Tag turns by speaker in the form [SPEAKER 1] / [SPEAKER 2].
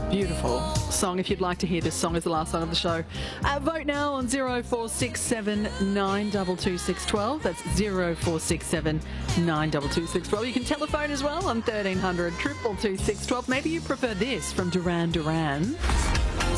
[SPEAKER 1] Beautiful song. If you'd like to hear this song as the last song of the show, vote now on 0467 922 612. That's 0467 922 612. You can telephone as well on 1300 222 612. Maybe you prefer this from Duran Duran.